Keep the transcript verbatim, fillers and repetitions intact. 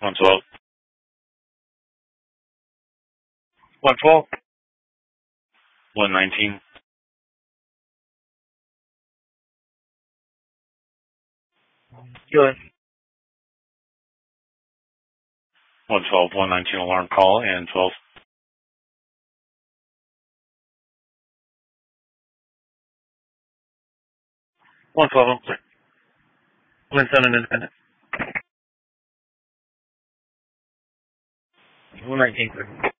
one twelve. one twelve. one nineteen. Good. one twelve. one nineteen alarm call and twelve. one twelve. Wind Seven Independent. one nineteen, sir.